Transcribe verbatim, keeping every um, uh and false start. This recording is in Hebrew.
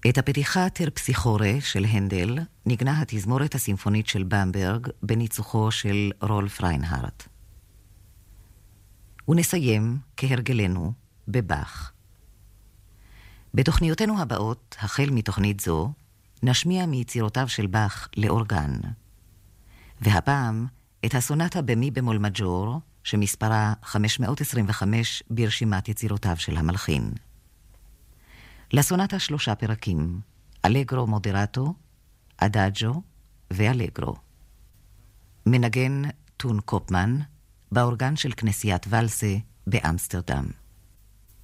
את הפתיחה טרפסיכורה של הנדל נגנה התזמורת הסימפונית של במברג בניצוחו של רולף ריינהארט. ונסיים, כהרגלנו, בבאך. בתוכניותינו הבאות, החל מתוכנית זו, נשמיע מיצירותיו של באך לאורגן. והפעם, את הסונטה במי במול מג'ור, שמספרה חמש מאות עשרים וחמש ברשימת יצירותיו של המלחין. לסונטה שלושה פרקים, אלגרו מודרטו, אדאג'ו ואלגרו. מנגן טון קופמן, באורגן של כנסיית ולסה באמסטרדם.